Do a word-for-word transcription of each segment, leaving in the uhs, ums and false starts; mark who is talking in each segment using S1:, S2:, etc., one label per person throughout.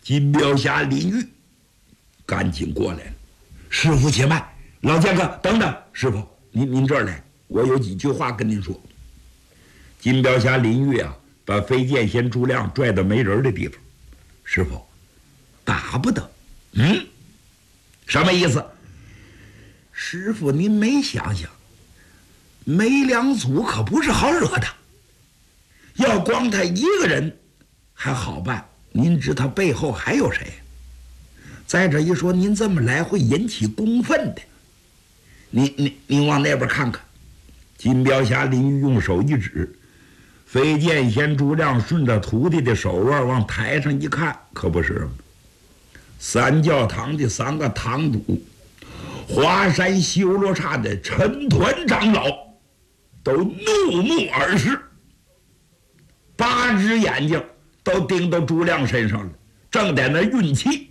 S1: 金标侠林玉赶紧过来了。师傅且慢，老剑客等等，师傅您您这儿来，我有几句话跟您说。金标侠林玉啊，把飞剑仙朱亮拽到没人的地方。师傅，打不得。嗯，什么意思？师傅您没想想，梅良祖可不是好惹的，要光他一个人还好办，您知他背后还有谁？再者一说，您这么来会引起公愤的。您您您往那边看看。金标侠林玉用手一指，飞剑仙朱亮顺着徒弟的手腕往台上一看，可不是吗？三教堂的三个堂主，华山修罗刹的陈团长老都怒目而视，八只眼睛都盯到朱亮身上了，正在那运气。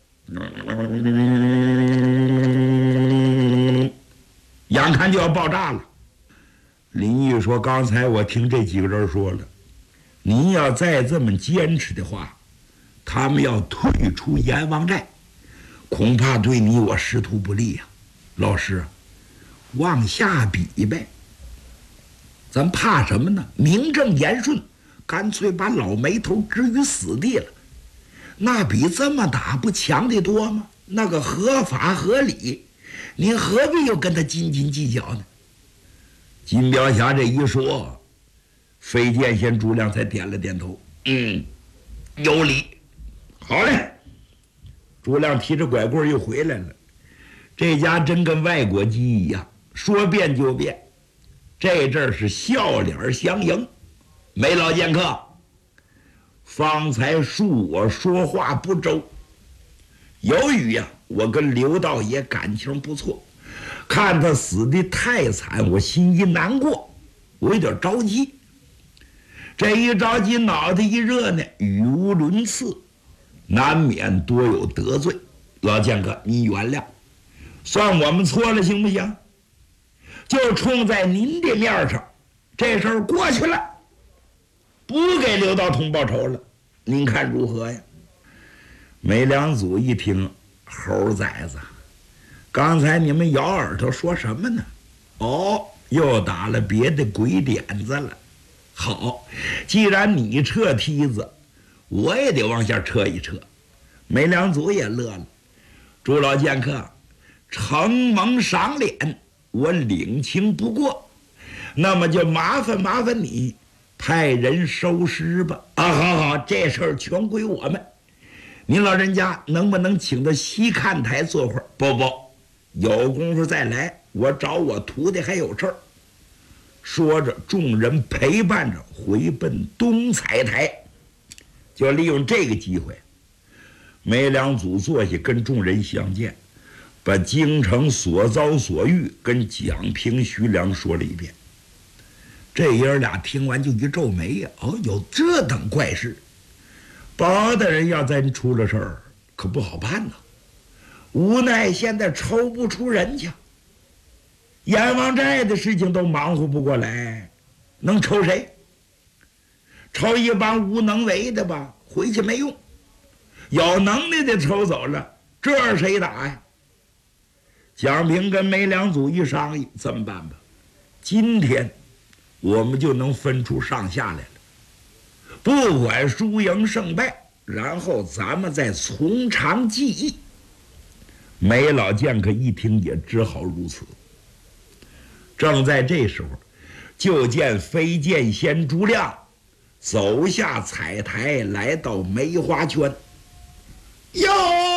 S1: 眼看就要爆炸了。林玉说：“刚才我听这几个人说了，您要再这么坚持的话，他们要退出阎王寨，恐怕对你我师徒不利呀、啊。老师，往下比呗，咱怕什么呢？名正言顺，干脆把老眉头置于死地了。那比这么打不强的多吗？那个合法合理，您何必又跟他斤斤计较呢？”金标侠这一说，飞剑仙朱亮才点了点头，嗯，有理。好嘞。朱亮提着拐棍又回来了，这家真跟外国鸡一样，说变就变。这阵儿是笑脸相迎。梅老剑客，方才恕我说话不周，由于呀、啊，我跟刘道爷感情不错，看他死的太惨，我心一难过，我有点着急。这一着急，脑袋一热呢，语无伦次，难免多有得罪。老剑客，您原谅，算我们错了，行不行？就冲在您的面上，这事儿过去了，不给刘道通报仇了，您看如何呀？梅良祖一听，猴崽子，刚才你们咬耳朵说什么呢？哦，又打了别的鬼点子了。好，既然你撤梯子，我也得往下撤一撤。梅良祖也乐了。朱老剑客，承蒙赏脸，我领情不过，那么就麻烦麻烦你派人收尸吧。啊，好好，这事儿全归我们。您老人家能不能请到西看台坐会儿？不不，有功夫再来，我找我徒弟还有事儿。说着，众人陪伴着回奔东彩台，就利用这个机会，梅良祖坐下跟众人相见，把京城所遭所遇跟蒋平、徐良说了一遍。这爷儿俩听完就一皱眉呀，哦，有这等怪事！包大人要真出了事儿，可不好办呐。无奈现在抽不出人去，阎王寨的事情都忙活不过来，能抽谁？抽一帮无能为的吧，回去没用；有能耐的抽走了，这谁打呀？蒋平跟梅良祖一商议，这么办吧，今天我们就能分出上下来了，不管输赢胜败，然后咱们再从长计议。梅老剑客一听也只好如此。正在这时候，就见飞剑仙朱亮走下彩台，来到梅花圈。哟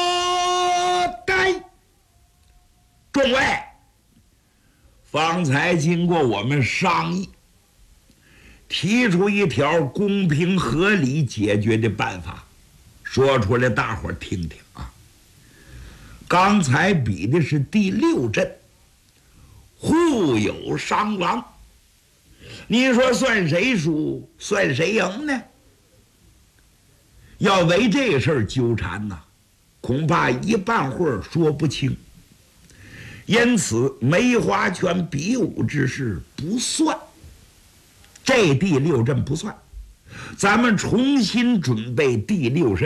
S1: 呆！众位，方才经过我们商议，提出一条公平合理解决的办法，说出来大伙儿听听啊。刚才比的是第六阵，互有伤亡，你说算谁输算谁赢呢？要为这事儿纠缠呐，恐怕一半会儿说不清。因此梅花圈比武之事不算，这第六阵不算，咱们重新准备第六阵。